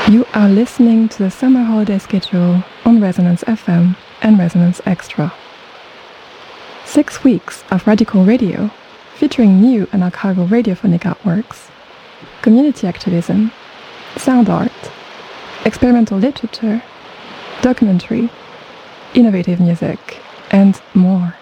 You are listening to the summer holiday schedule on Resonance FM and Resonance Extra. 6 weeks of radical radio featuring new and archival radiophonic artworks, community activism, sound art, experimental literature, documentary, innovative music, and more.